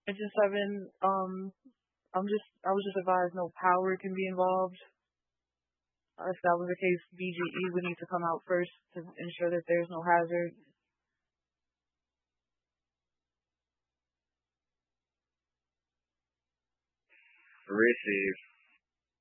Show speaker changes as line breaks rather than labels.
I just haven't. I was just advised no power can be involved. If that was the case, BGE would need to come out first to ensure that there's no hazard.
Receive.